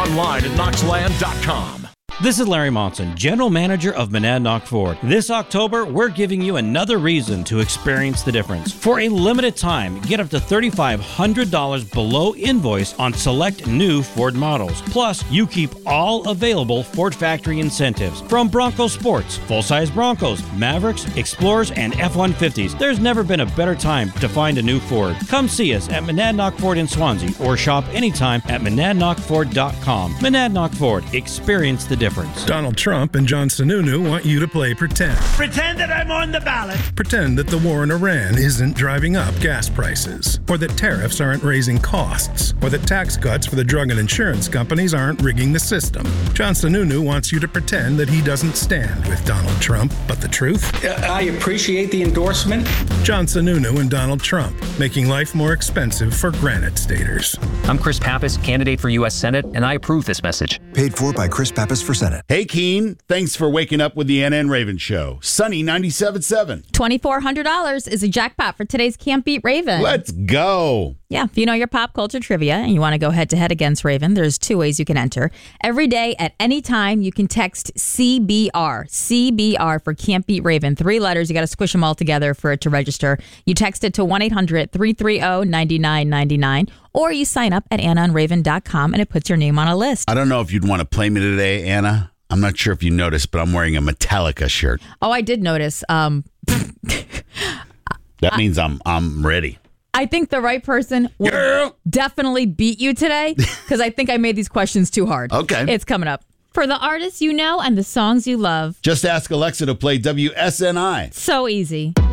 online at knoxland.com. This is Larry Monson, General Manager of Monadnock Ford. This October, we're giving you another reason to experience the difference. For a limited time, get up to $3,500 below invoice on select new Ford models. Plus, you keep all available Ford factory incentives. From Bronco Sports, full-size Broncos, Mavericks, Explorers, and F-150s, there's never been a better time to find a new Ford. Come see us at Monadnock Ford in Swansea or shop anytime at monadnockford.com. Monadnock Ford, experience the difference. Donald Trump and John Sununu want you to play pretend. Pretend that I'm on the ballot. Pretend that the war in Iran isn't driving up gas prices, or that tariffs aren't raising costs, or that tax cuts for the drug and insurance companies aren't rigging the system. John Sununu wants you to pretend that he doesn't stand with Donald Trump, but the truth? I appreciate the endorsement. John Sununu and Donald Trump, making life more expensive for Granite Staters. I'm Chris Pappas, candidate for U.S. Senate, and I approve this message. Paid for by Chris Pappas for Senate. Hey, Keen. Thanks for waking up with the NN Raven Show. Sunny 97.7. $2,400 is a jackpot for today's Can't Beat Raven. Let's go. Yeah, if you know your pop culture trivia and you want to go head-to-head against Raven, there's two ways you can enter. Every day, at any time, you can text CBR. CBR for Can't Beat Raven. 3 letters. You got to squish them all together for it to register. You text it to 1-800-330-9999, or you sign up at AnnaandRaven.com and it puts your name on a list. I don't know if you'd want to play me today, Anna. I'm not sure if you noticed, but I'm wearing a Metallica shirt. Oh, I did notice. That means I'm ready. I think the right person will definitely beat you today because I think I made these questions too hard. Okay. It's coming up. For the artists you know and the songs you love. Just ask Alexa to play WSNI. So easy.